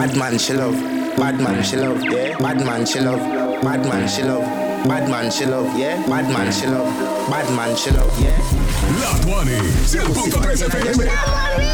Bad man she love, bad man she love, yeah. Bad man she love, bad man she love, bad man she love, yeah. Bad man she love, bad man she love, yeah. La 20, 100.3 FM.